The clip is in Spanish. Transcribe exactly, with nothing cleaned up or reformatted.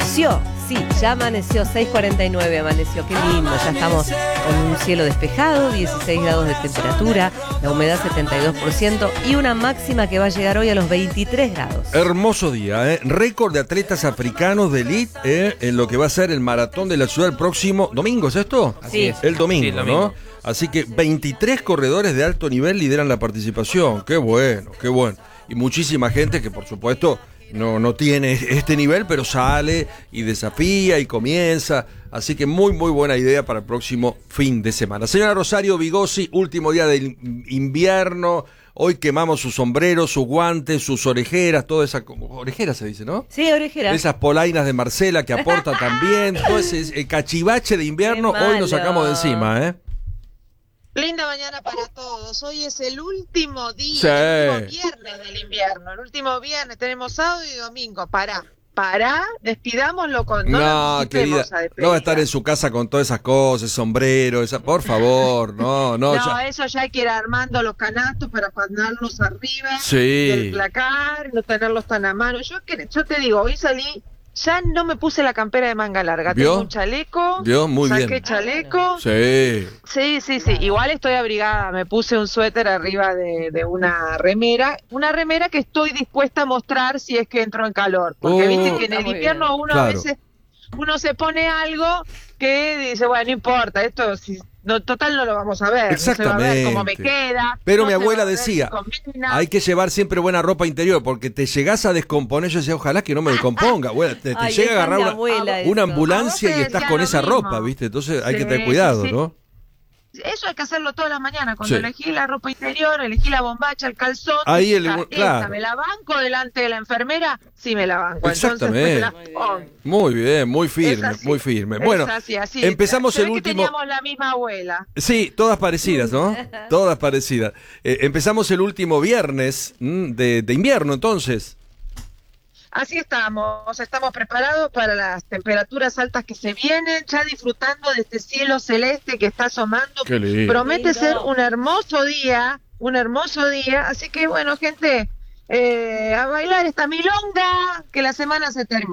amaneció, sí, ya amaneció, seis cuarenta y nueve amaneció, qué lindo, ya estamos con un cielo despejado, dieciséis grados de temperatura, la humedad setenta y dos por ciento y una máxima que va a llegar hoy a los veintitrés grados. Hermoso día, ¿eh? Récord de atletas africanos de elite ¿eh? En lo que va a ser el maratón de la ciudad el próximo domingo, ¿es esto? Sí. Es. El domingo, Sí, el domingo. ¿no? Así que veintitrés corredores de alto nivel lideran la participación, qué bueno, qué bueno. Y muchísima gente que por supuesto no, no tiene este nivel, pero sale y desafía y comienza. Así que muy, muy buena idea para el próximo fin de semana. Señora Rosario Vigosi, último día del invierno. Hoy quemamos sus sombreros, sus guantes, sus orejeras, toda esa... Orejeras se dice, ¿no? Sí, orejera. Esas polainas de Marcela que aporta también. Todo ese, ese cachivache de invierno, hoy lo sacamos de encima, ¿eh? Linda mañana para todos. Hoy es el último día, Sí. el último viernes del invierno. El último viernes tenemos sábado y domingo. Pará, pará, despidámoslo con... No, No, nos querida, anticipemos a despedir. no va a estar en su casa con todas esas cosas, sombrero, esa, por favor, no, no. No, ya. eso ya hay que ir armando los canastos para ponerlos arriba Sí. del placar, no tenerlos tan a mano. Yo, que- yo te digo, hoy salí, ya no me puse la campera de manga larga. ¿Vio? Tengo un chaleco, ¿Vio? Muy saqué bien. chaleco. Sí. Sí, sí, sí. Igual estoy abrigada. Me puse un suéter arriba de, de una remera. Una remera que estoy dispuesta a mostrar si es que entro en calor. Porque Oh, viste que en está el muy invierno bien. uno Claro. a veces uno se pone algo que dice, bueno, no importa, esto si, no, total no lo vamos a ver. No se va a ver cómo me Exactamente. queda. Pero no mi se va abuela a ver decía, si combina. hay que llevar siempre buena ropa interior, porque te llegás a descomponer. Yo decía, ojalá que no me descomponga. Abuela, te, te Ay, llega a es agarrar tan de una, abuela eso. una ambulancia A vos y te estás decía con lo esa mismo. ropa, ¿viste? Entonces hay Sí, que tener cuidado, sí, sí. ¿no? Eso hay que hacerlo todas las mañanas. Cuando Sí. elegí la ropa interior, elegí la bombacha, el calzón. Ahí el- esta, claro. esta, ¿me la banco delante de la enfermera? Sí, me la banco. Exactamente. Entonces, me la pongo. Muy bien, muy Es firme, así. muy firme. Es Bueno, así, así. empezamos Se el ve que último... teníamos la misma abuela. Sí, todas parecidas, ¿no? Todas parecidas. Eh, empezamos el último viernes mm, de, de invierno, entonces. Así estamos, estamos preparados para las temperaturas altas que se vienen, ya disfrutando de este cielo celeste que está asomando. Qué lindo. Promete Lindo. ser un hermoso día, un hermoso día. Así que bueno, gente, eh, a bailar esta milonga, que la semana se termina.